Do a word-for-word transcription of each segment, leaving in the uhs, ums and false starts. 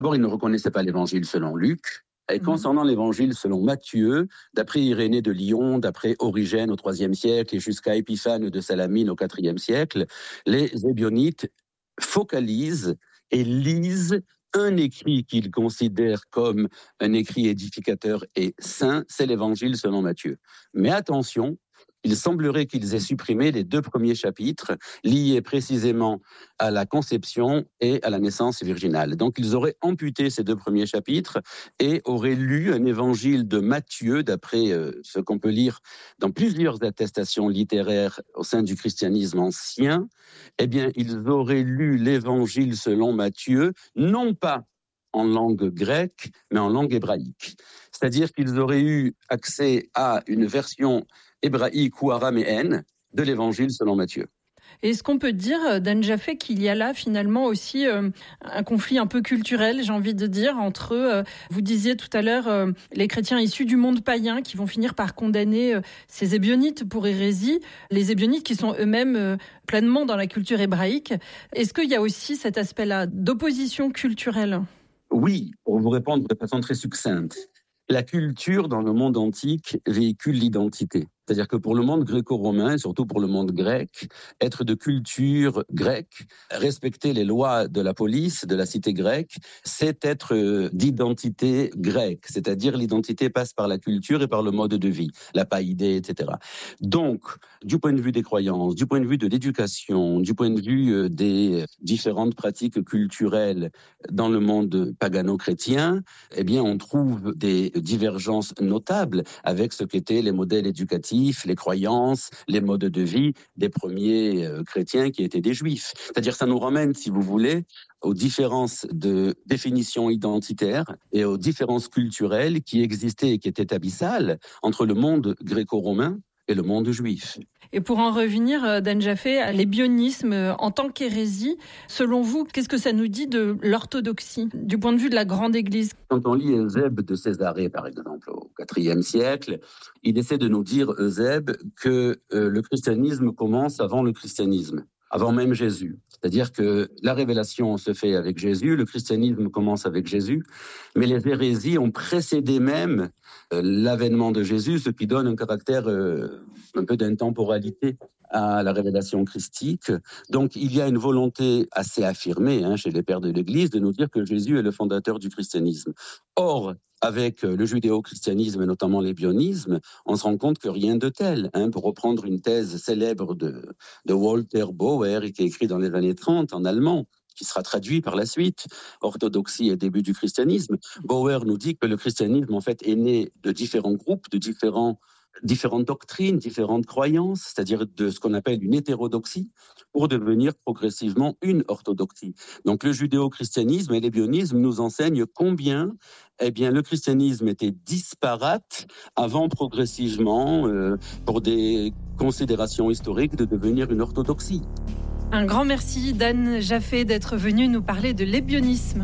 D'abord, ils ne reconnaissaient pas l'évangile selon Luc. Et concernant l'évangile selon Matthieu, d'après Irénée de Lyon, d'après Origène au troisième siècle et jusqu'à Épiphane de Salamine au quatrième siècle, les Ébionites focalisent et lisent un écrit qu'ils considèrent comme un écrit édificateur et saint, c'est l'évangile selon Matthieu. Mais attention, il semblerait qu'ils aient supprimé les deux premiers chapitres liés précisément à la conception et à la naissance virginale. Donc ils auraient amputé ces deux premiers chapitres et auraient lu un évangile de Matthieu, d'après euh, ce qu'on peut lire dans plusieurs attestations littéraires au sein du christianisme ancien. Eh bien, ils auraient lu l'évangile selon Matthieu, non pas en langue grecque, mais en langue hébraïque. C'est-à-dire qu'ils auraient eu accès à une version hébraïque ou araméenne de l'évangile selon Matthieu. Est-ce qu'on peut dire, Dan Jaffé, qu'il y a là finalement aussi euh, un conflit un peu culturel, j'ai envie de dire, entre, euh, vous disiez tout à l'heure, euh, les chrétiens issus du monde païen qui vont finir par condamner euh, ces Ébionites pour hérésie, les Ébionites qui sont eux-mêmes euh, pleinement dans la culture hébraïque. Est-ce qu'il y a aussi cet aspect-là d'opposition culturelle ? Oui, pour vous répondre de façon très succincte. La culture dans le monde antique véhicule l'identité. C'est-à-dire que pour le monde gréco-romain, surtout pour le monde grec, être de culture grecque, respecter les lois de la police, de la cité grecque, c'est être d'identité grecque. C'est-à-dire l'identité passe par la culture et par le mode de vie, la païdée, et cetera. Donc, du point de vue des croyances, du point de vue de l'éducation, du point de vue des différentes pratiques culturelles dans le monde pagano-chrétien, eh bien, on trouve des divergences notables avec ce qu'étaient les modèles éducatifs, les croyances, les modes de vie des premiers euh, chrétiens qui étaient des juifs. C'est-à-dire ça nous ramène, si vous voulez, aux différences de définition identitaire et aux différences culturelles qui existaient et qui étaient abyssales entre le monde gréco-romain et le monde juif. Et pour en revenir, Dan Jaffé, à l'ébionisme en tant qu'hérésie, selon vous, qu'est-ce que ça nous dit de l'orthodoxie, du point de vue de la grande Église ? Quand on lit Eusèbe de Césarée, par exemple, au quatrième siècle, il essaie de nous dire, Eusèbe, que euh, le christianisme commence avant le christianisme, avant même Jésus. C'est-à-dire que la révélation se fait avec Jésus, le christianisme commence avec Jésus, mais les hérésies ont précédé même euh, l'avènement de Jésus, ce qui donne un caractère euh, un peu d'intemporalité à la révélation christique. Donc il y a une volonté assez affirmée hein, chez les pères de l'Église de nous dire que Jésus est le fondateur du christianisme. Or, avec le judéo-christianisme et notamment l'ébionisme, on se rend compte que rien de tel. Hein, pour reprendre une thèse célèbre de, de Walter Bauer, qui est écrite dans les années trente en allemand, qui sera traduit par la suite, Orthodoxie et début du christianisme, Bauer nous dit que le christianisme en fait est né de différents groupes, de différents différentes doctrines, différentes croyances, c'est-à-dire de ce qu'on appelle une hétérodoxie, pour devenir progressivement une orthodoxie. Donc le judéo-christianisme et l'ébionisme nous enseignent combien eh bien, le christianisme était disparate avant progressivement, euh, pour des considérations historiques, de devenir une orthodoxie. Un grand merci Dan Jaffé d'être venu nous parler de l'ébionisme.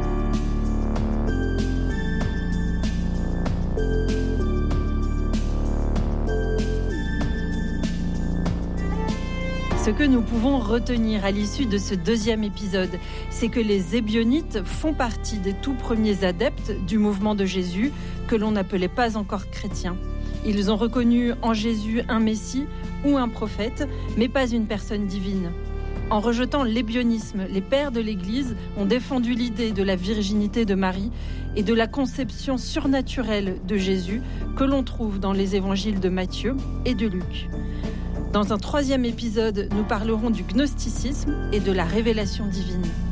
Ce que nous pouvons retenir à l'issue de ce deuxième épisode, c'est que les Ébionites font partie des tout premiers adeptes du mouvement de Jésus, que l'on n'appelait pas encore chrétien. Ils ont reconnu en Jésus un Messie ou un prophète, mais pas une personne divine. En rejetant l'ébionisme, les pères de l'Église ont défendu l'idée de la virginité de Marie et de la conception surnaturelle de Jésus que l'on trouve dans les évangiles de Matthieu et de Luc. Dans un troisième épisode, nous parlerons du gnosticisme et de la révélation divine.